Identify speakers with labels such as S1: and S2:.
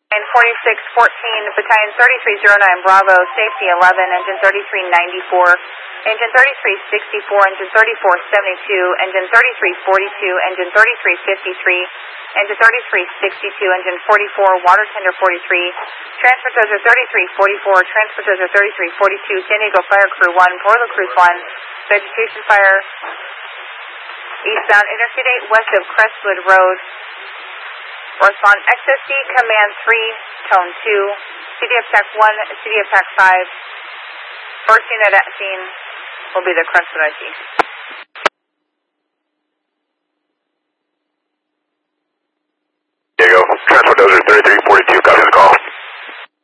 S1: And 4614, Battalion 3309, Bravo, Safety 11, Engine 3394, Engine 3364, Engine 3472, Engine 3342, Engine 3353, Engine 3362, Engine 44, Water Tender 43, Transport Dozer 3344, Transport Dozer 3342, San Diego Fire Crew 1, Portland Cruise 1, Vegetation Fire, eastbound Interstate 8 west of Crestwood Road. Respond XSD Command 3, Tone 2, CDF TAC 1, CDF TAC 5. First unit at scene will be the Crestwood IC.